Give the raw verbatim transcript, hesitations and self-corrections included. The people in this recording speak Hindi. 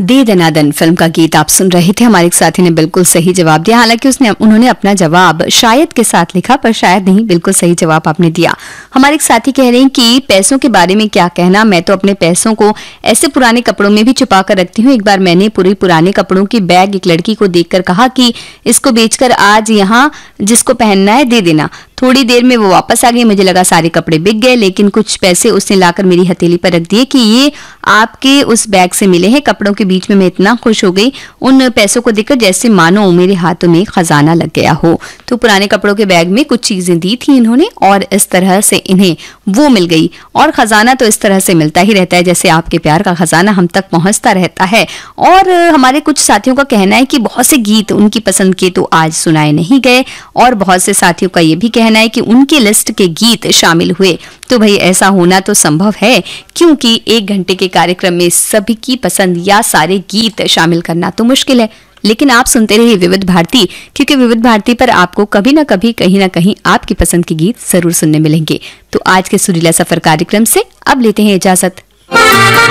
दे दनादन फिल्म का गीत आप सुन रहे थे। हमारे एक साथी ने बिल्कुल सही जवाब दिया। हालांकि उसने उन्होंने अपना जवाब शायद के साथ लिखा, पर शायद नहीं, बिल्कुल सही जवाब आपने दिया। हमारे एक साथी कह रहे हैं कि पैसों के बारे में क्या कहना, मैं तो अपने पैसों को ऐसे पुराने कपड़ों में भी छुपा कर रखती हूँ। एक बार मैंने पूरे पुराने कपड़ों की बैग एक लड़की को देखकर कहा कि इसको बेचकर आज यहाँ जिसको पहनना है दे देना। थोड़ी देर में वो वापस आ गई। मुझे लगा सारे कपड़े बिक गए, लेकिन कुछ पैसे उसने लाकर मेरी हथेली पर रख दिए कि ये आपके उस बैग से मिले हैं। कपड़ों के बीच में मैं इतना खुश हो गई उन पैसों को देखकर, जैसे मानो मेरे हाथों में खजाना लग गया हो। तो पुराने कपड़ों के बैग में कुछ चीजें दी थी इन्होंने और इस तरह से इन्हें वो मिल गई। और खजाना तो इस तरह से मिलता ही रहता है जैसे आपके प्यार का खजाना हम तक पहुंचता रहता है। और हमारे कुछ साथियों का कहना है कि बहुत से गीत उनकी पसंद के तो आज सुनाए नहीं गए, और बहुत से साथियों का ये भी कहना है कि उनकी लिस्ट के गीत शामिल हुए। तो भाई ऐसा होना तो संभव है, क्योंकि एक घंटे के कार्यक्रम में सभी की पसंद या सारे गीत शामिल करना तो मुश्किल है। लेकिन आप सुनते रहिए विविध भारती, क्योंकि विविध भारती पर आपको कभी ना कभी कहीं ना कहीं आपकी पसंद के गीत जरूर सुनने मिलेंगे। तो आज के सुरीला सफर कार्यक्रम से अब लेते हैं इजाजत।